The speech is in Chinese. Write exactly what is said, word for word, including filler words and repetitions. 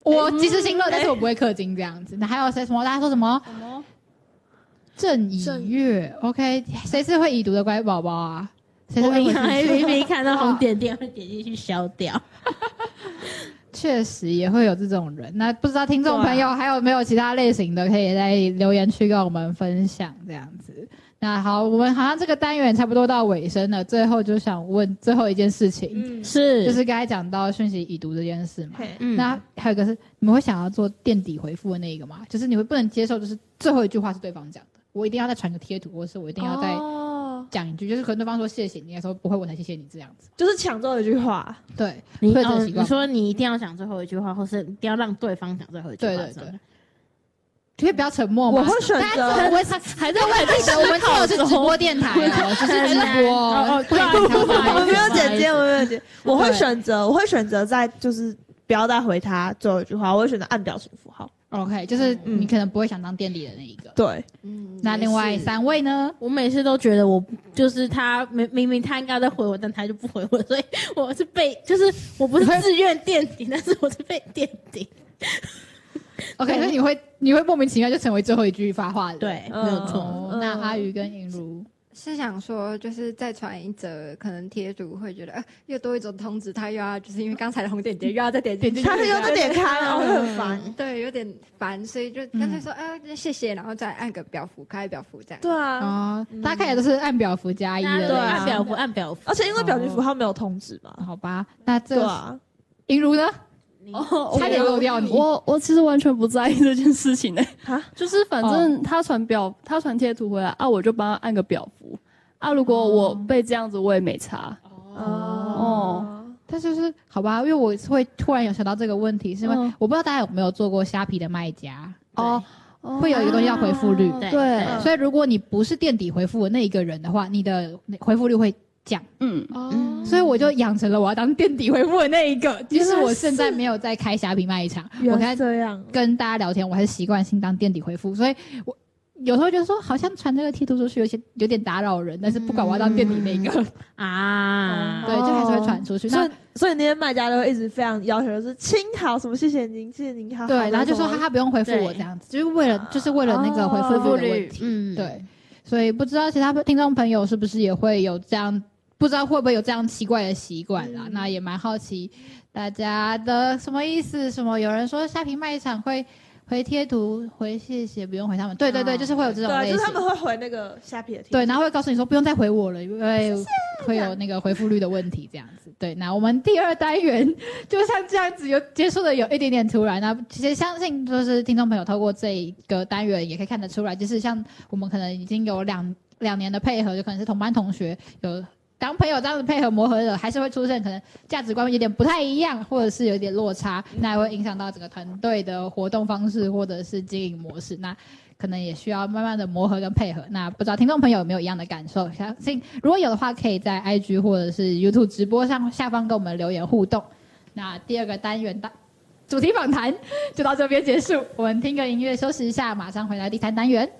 我及时行乐，但是我不会氪金这样子。那还有谁什么？大家说什么？ 什么？ 郑以月 ，OK， 谁是会已读的乖宝宝啊？谁是我会银行明明看到红点点会点进去消掉。 确实也会有这种人。那不知道听众朋友还有没有其他类型的，可以在留言区跟我们分享这样子。那好，我们好像这个单元差不多到尾声了，最后就想问最后一件事情， 嗯，是就是刚才讲到讯息已读这件事嘛。 嗯， 那还有一个是，你们会想要做垫底回复的那个吗？就是你会不能接受，就是最后一句话是对方讲的，我一定要再传个贴图，或是我一定要再讲一句，就是可能对方说谢谢你的时候，不会我才谢谢你这样子， 就是抢最后一句话。 对， 你哦， 会有这个习惯吗。 你说你一定要讲最后一句话，或是一定要让对方讲最后一句话， 对对对。可以不要沉默吗？ 我会选择， 我会还在还记得我们这是直播电台哦，就是直播哦，不然我没有剪接，我没有剪。我会选择，我会选择在就是不要再回他最后一句话，我会选择按表情符号。 OK， 就是你可能不会想当垫底的那一个。 对， 嗯。 那另外三位呢？ 我每次都觉得我就是他明明明他应该在回我，但他就不回我，所以我是被就是我不是自愿垫底，但是我是被垫底。 OK， 所以你会你会莫名其妙就成为最后一句发话的， 对，没有错。 嗯、那阿宇跟尹如是想说，就是再传一则可能贴图会觉得，呃，又多一种通知，他又要就是因为刚才的红点点又要再点进去， 他又再点开，然后很烦， 对，有点烦，所以就干脆说，哎、嗯，谢谢，然后再按个表符，开表符这样。 对啊， 哦，嗯、大家看起来都是按表符加一的， 对，按表符按表符， 而且因为表情符号没有通知嘛， 好吧，那这啊， 尹如呢？ 哦， 差点漏掉你。 我我其实完全不在意这件事情呢、欸， 啊， 就是反正他传表，他传贴图回来啊，我就帮他按个表符啊。如果我被这样子，我也没差。 哦哦，但就是好吧，因为我会突然有想到这个问题，是因为我不知道大家有没有做过虾皮的卖家哦，会有一个东西叫回复率， 对， 所以如果你不是垫底回复的那一个人的话，你的回复率会降，嗯哦，所以我就养成了我要当垫底回复的那一个。即使我现在没有在开虾皮卖场，我看这样跟大家聊天，我还是习惯性当垫底回复，所以我有时候就说好像传这个贴图出去有些有点打扰人，但是不管我要当垫底那一个、嗯、啊，对，就还是会传出去。 所以所以那些卖家都会一直非常要求，就是亲好什么谢谢您，谢谢您好， 对，然后就说他他不用回复我这样子，就是为了就是为了那个回复率的问题，嗯，对。所以不知道其他听众朋友是不是也会有这样。不知道会不会有这样奇怪的习惯啦、嗯？那也蛮好奇大家的什么意思？什么有人说虾皮卖场会回贴图回谢谢，不用回他们。对对对，啊、就是会有这种类型， 对，就是他们会回那个虾皮的贴图。 对，然后会告诉你说不用再回我了，因为会有那个回复率的问题这样子。对，那我们第二单元就像这样子有结束的有一点点突然。那其实相信就是听众朋友透过这一个单元也可以看得出来，就是像我们可能已经有两两年的配合，就可能是同班同学有。当朋友这样子配合磨合的，还是会出现可能价值观有点不太一样，或者是有点落差，那也会影响到整个团队的活动方式或者是经营模式，那可能也需要慢慢的磨合跟配合。那不知道听众朋友有没有一样的感受？相信如果有的话，可以在 I G 或者是 YouTube 直播上下方跟我们留言互动。那第二个单元的主题访谈就到这边结束，我们听个音乐休息一下，马上回来第三单元。